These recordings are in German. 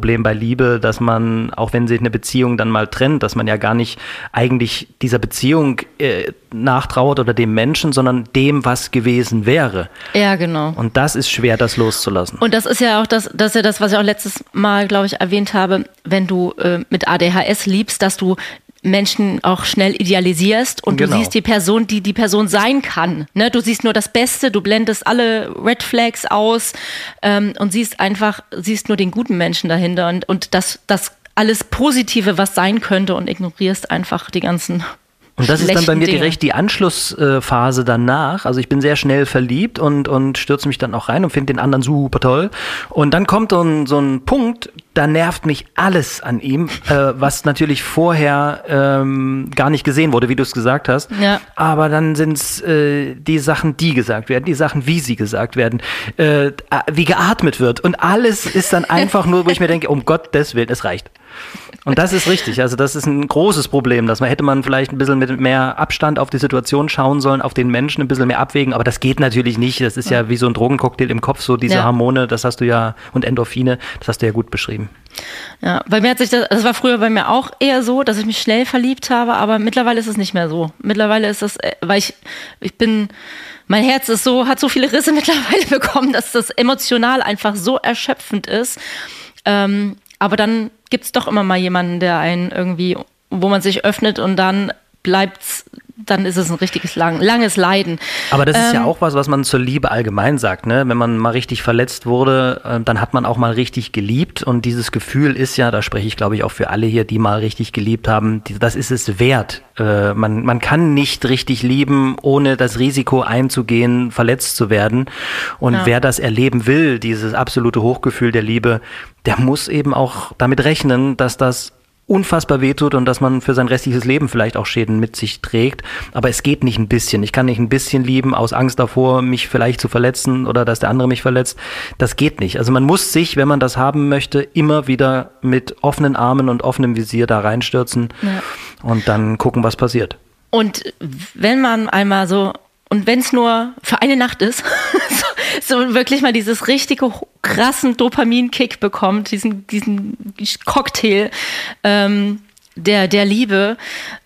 Problem bei Liebe, dass man, auch wenn sich eine Beziehung dann mal trennt, dass man ja gar nicht eigentlich dieser Beziehung nachtrauert oder dem Menschen, sondern dem, was gewesen wäre. Ja, genau. Und das ist schwer, das loszulassen. Und das ist ja auch das ist ja das, was ich auch letztes Mal, glaube ich, erwähnt habe, wenn du mit ADHS liebst, dass du Menschen auch schnell idealisierst und du siehst die Person, die Person sein kann. Ne? Du siehst nur das Beste, du blendest alle Red Flags aus und siehst nur den guten Menschen dahinter und das alles Positive, was sein könnte und ignorierst einfach die ganzen Und das ist dann bei mir Dinge. direkt die Anschlussphase danach. Also ich bin sehr schnell verliebt und stürze mich dann auch rein und finde den anderen super toll. Und dann kommt so ein Punkt, da nervt mich alles an ihm, was natürlich vorher gar nicht gesehen wurde, wie du es gesagt hast. Ja. Aber dann sind es die Sachen, die gesagt werden, die Sachen, wie sie gesagt werden, wie geatmet wird. Und alles ist dann einfach nur, wo ich mir denke, um Gottes Willen, es reicht. Und das ist richtig, also das ist ein großes Problem, hätte man vielleicht ein bisschen mit mehr Abstand auf die Situation schauen sollen, auf den Menschen ein bisschen mehr abwägen, aber das geht natürlich nicht, das ist ja wie so ein Drogencocktail im Kopf, so diese Hormone, das hast du ja, und Endorphine, das hast du ja gut beschrieben. Ja, bei mir das war früher bei mir auch eher so, dass ich mich schnell verliebt habe, aber mittlerweile ist es nicht mehr so. Mittlerweile ist das, weil mein Herz hat so viele Risse mittlerweile bekommen, dass das emotional einfach so erschöpfend ist, aber dann gibt's doch immer mal jemanden, der einen irgendwie, wo man sich öffnet und dann ist es ein richtiges langes Leiden. Aber das ist ja auch was man zur Liebe allgemein sagt, ne? Wenn man mal richtig verletzt wurde, dann hat man auch mal richtig geliebt und dieses Gefühl ist ja, da spreche ich glaube ich auch für alle hier, die mal richtig geliebt haben, das ist es wert. Man kann nicht richtig lieben, ohne das Risiko einzugehen, verletzt zu werden. Und wer das erleben will, dieses absolute Hochgefühl der Liebe, der muss eben auch damit rechnen, dass das unfassbar wehtut und dass man für sein restliches Leben vielleicht auch Schäden mit sich trägt. Aber es geht nicht ein bisschen. Ich kann nicht ein bisschen lieben aus Angst davor, mich vielleicht zu verletzen oder dass der andere mich verletzt. Das geht nicht. Also man muss sich, wenn man das haben möchte, immer wieder mit offenen Armen und offenem Visier da reinstürzen und dann gucken, was passiert. Und wenn man einmal so, und wenn es nur für eine Nacht ist, so wirklich mal dieses richtige krassen Dopaminkick bekommt, diesen Cocktail der Liebe,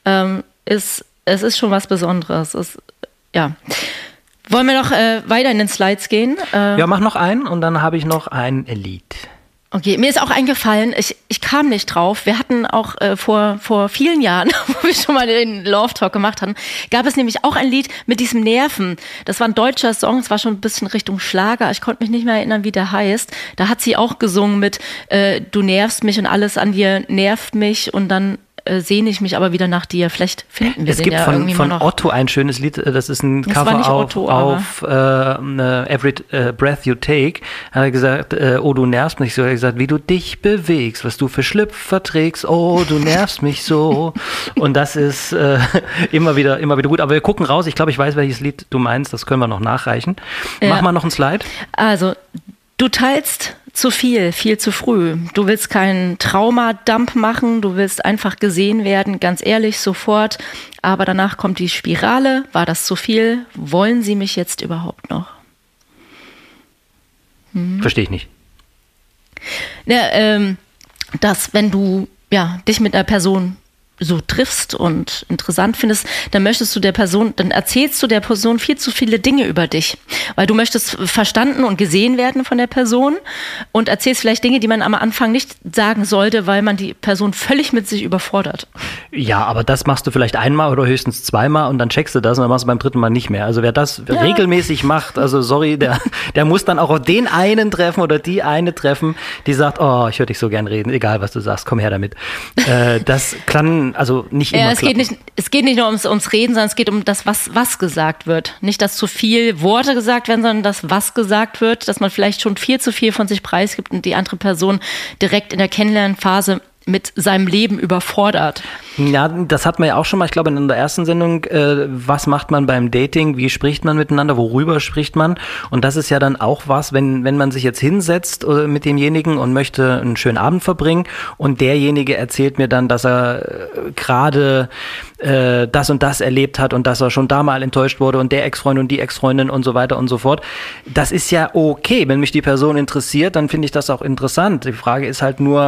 es ist schon was Besonderes. Wollen wir noch weiter in den Slides gehen? Ja, mach noch einen und dann habe ich noch ein Lied. Okay, mir ist auch eingefallen, ich kam nicht drauf, wir hatten auch vor vielen Jahren, wo wir schon mal den Love Talk gemacht hatten, gab es nämlich auch ein Lied mit diesem Nerven. Das war ein deutscher Song, es war schon ein bisschen Richtung Schlager, ich konnte mich nicht mehr erinnern, wie der heißt. Da hat sie auch gesungen mit du nervst mich und alles an dir nervt mich und dann sehne ich mich aber wieder nach dir. Vielleicht finden wir es den gibt ja irgendwie von mal noch. Otto ein schönes Lied, das ist ein Cover auf Every Breath You Take. Er hat gesagt, oh, du nervst mich so. Er hat gesagt, wie du dich bewegst, was du für Schlüpfer trägst, oh, du nervst mich so. Und das ist immer wieder gut. Aber wir gucken raus. Ich glaube, ich weiß, welches Lied du meinst. Das können wir noch nachreichen. Ja. Mach mal noch einen Slide. Also, du teilst zu viel zu früh. Du willst keinen Traumadump machen, du willst einfach gesehen werden, ganz ehrlich, sofort. Aber danach kommt die Spirale. War das zu viel? Wollen sie mich jetzt überhaupt noch? Verstehe ich nicht. Ja, dass wenn du dich mit einer Person so triffst und interessant findest, dann erzählst du der Person viel zu viele Dinge über dich. Weil du möchtest verstanden und gesehen werden von der Person und erzählst vielleicht Dinge, die man am Anfang nicht sagen sollte, weil man die Person völlig mit sich überfordert. Ja, aber das machst du vielleicht einmal oder höchstens zweimal und dann checkst du das und dann machst du beim dritten Mal nicht mehr. Also wer das regelmäßig macht, also sorry, der muss dann auch den einen treffen oder die eine treffen, die sagt, oh, ich höre dich so gern reden, egal was du sagst, komm her damit. Das kann also nicht immer klappen. Es geht nicht nur ums Reden, sondern es geht um das, was gesagt wird. Nicht, dass zu viel Worte gesagt werden, sondern das, was gesagt wird, dass man vielleicht schon viel zu viel von sich preisgibt und die andere Person direkt in der Kennenlernphase mit seinem Leben überfordert. Ja, das hat man ja auch schon mal, ich glaube in der ersten Sendung, was macht man beim Dating, wie spricht man miteinander, worüber spricht man? Und das ist ja dann auch was, wenn man sich jetzt hinsetzt mit demjenigen und möchte einen schönen Abend verbringen und derjenige erzählt mir dann, dass er gerade das und das erlebt hat und dass er schon da mal enttäuscht wurde und der Ex-Freund und die Ex-Freundin und so weiter und so fort. Das ist ja okay, wenn mich die Person interessiert, dann finde ich das auch interessant. Die Frage ist halt nur,